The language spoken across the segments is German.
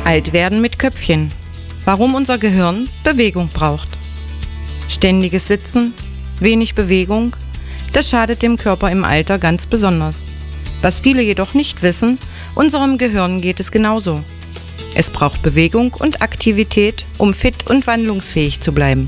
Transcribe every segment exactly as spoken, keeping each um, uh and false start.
Alt werden mit Köpfchen. Warum unser Gehirn Bewegung braucht. Ständiges Sitzen, wenig Bewegung, das schadet dem Körper im Alter ganz besonders. Was viele jedoch nicht wissen, unserem Gehirn geht es genauso. Es braucht Bewegung und Aktivität, um fit und wandlungsfähig zu bleiben.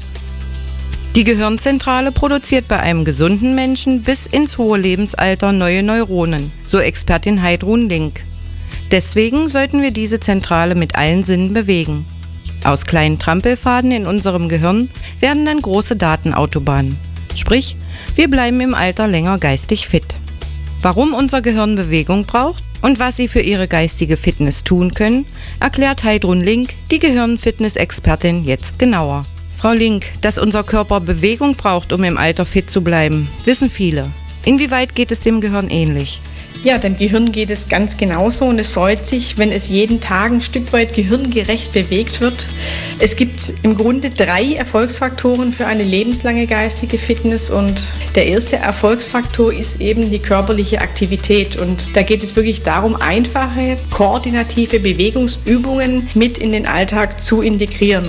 Die Gehirnzentrale produziert bei einem gesunden Menschen bis ins hohe Lebensalter neue Neuronen, so Expertin Heidrun Link. Deswegen sollten wir diese Zentrale mit allen Sinnen bewegen. Aus kleinen Trampelfaden in unserem Gehirn werden dann große Datenautobahnen. Sprich, wir bleiben im Alter länger geistig fit. Warum unser Gehirn Bewegung braucht und was Sie für Ihre geistige Fitness tun können, erklärt Heidrun Link, die Gehirnfitness-Expertin, jetzt genauer. Frau Link, dass unser Körper Bewegung braucht, um im Alter fit zu bleiben, wissen viele. Inwieweit geht es dem Gehirn ähnlich? Ja, dem Gehirn geht es ganz genauso und es freut sich, wenn es jeden Tag ein Stück weit gehirngerecht bewegt wird. Es gibt im Grunde drei Erfolgsfaktoren für eine lebenslange geistige Fitness und der erste Erfolgsfaktor ist eben die körperliche Aktivität und da geht es wirklich darum, einfache, koordinative Bewegungsübungen mit in den Alltag zu integrieren.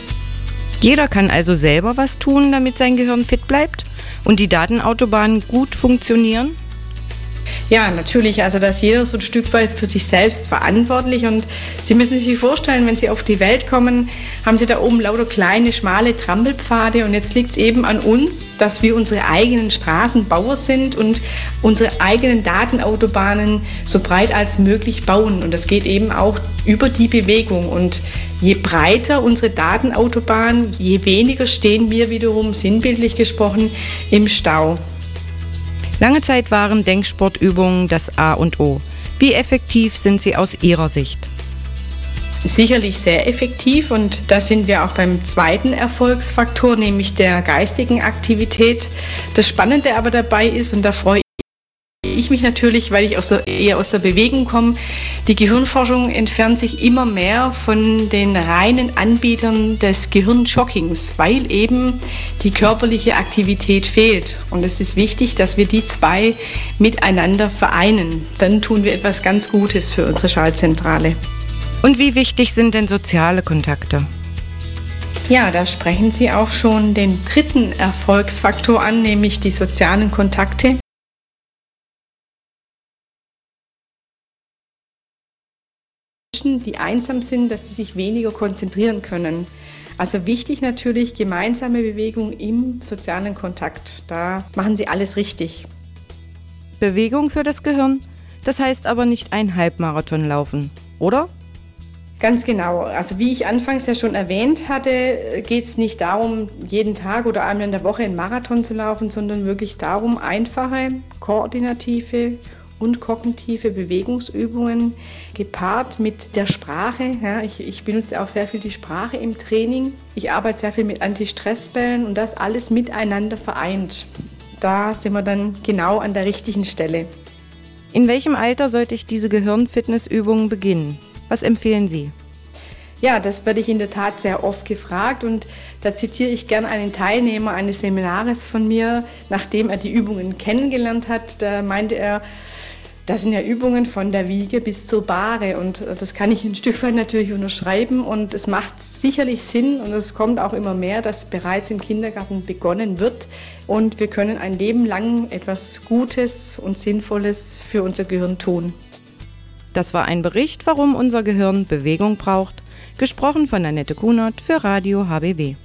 Jeder kann also selber was tun, damit sein Gehirn fit bleibt und die Datenautobahnen gut funktionieren? Ja, natürlich, also da ist jeder so ein Stück weit für sich selbst verantwortlich und Sie müssen sich vorstellen, wenn Sie auf die Welt kommen, haben Sie da oben lauter kleine, schmale Trampelpfade und jetzt liegt es eben an uns, dass wir unsere eigenen Straßenbauer sind und unsere eigenen Datenautobahnen so breit als möglich bauen und das geht eben auch über die Bewegung und je breiter unsere Datenautobahn, je weniger stehen wir wiederum, sinnbildlich gesprochen, im Stau. Lange Zeit waren Denksportübungen das A und O. Wie effektiv sind sie aus Ihrer Sicht? Sicherlich sehr effektiv und da sind wir auch beim zweiten Erfolgsfaktor, nämlich der geistigen Aktivität. Das Spannende aber dabei ist, und da freue ich mich natürlich, weil ich aus der, eher aus der Bewegung komme, die Gehirnforschung entfernt sich immer mehr von den reinen Anbietern des Gehirnjoggings, weil eben die körperliche Aktivität fehlt. Und es ist wichtig, dass wir die zwei miteinander vereinen. Dann tun wir etwas ganz Gutes für unsere Schaltzentrale. Und wie wichtig sind denn soziale Kontakte? Ja, da sprechen Sie auch schon den dritten Erfolgsfaktor an, nämlich die sozialen Kontakte. Die einsam sind, dass sie sich weniger konzentrieren können. Also wichtig natürlich gemeinsame Bewegung im sozialen Kontakt. Da machen sie alles richtig. Bewegung für das Gehirn, das heißt aber nicht ein Halbmarathon laufen, oder? Ganz genau. Also wie ich anfangs ja schon erwähnt hatte, geht es nicht darum, jeden Tag oder einmal in der Woche einen Marathon zu laufen, sondern wirklich darum, einfache, koordinative und kognitive Bewegungsübungen gepaart mit der Sprache. Ja, ich, ich benutze auch sehr viel die Sprache im Training. Ich arbeite sehr viel mit Anti-Stress-Bällen und das alles miteinander vereint. Da sind wir dann genau an der richtigen Stelle. In welchem Alter sollte ich diese Gehirnfitnessübungen beginnen? Was empfehlen Sie? Ja, das werde ich in der Tat sehr oft gefragt und da zitiere ich gern einen Teilnehmer eines Seminares von mir, nachdem er die Übungen kennengelernt hat. Da meinte er, das sind ja Übungen von der Wiege bis zur Bahre und das kann ich ein Stück weit natürlich unterschreiben und es macht sicherlich Sinn und es kommt auch immer mehr, dass bereits im Kindergarten begonnen wird und wir können ein Leben lang etwas Gutes und Sinnvolles für unser Gehirn tun. Das war ein Bericht, warum unser Gehirn Bewegung braucht, gesprochen von Annette Kunert für Radio H B W.